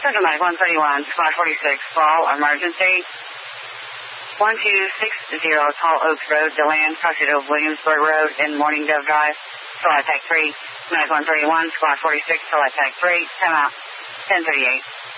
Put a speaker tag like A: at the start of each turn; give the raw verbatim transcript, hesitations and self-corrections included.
A: Central Medic one thirty-one, Squad forty-six, fall emergency. one two six zero, Tall Oaks Road, DeLand, crossing of Williamsburg Road in Morning Dove Drive. Select Tech three, Medic one thirty-one, Squad forty-six, Select Tech three, time out, ten thirty-eight.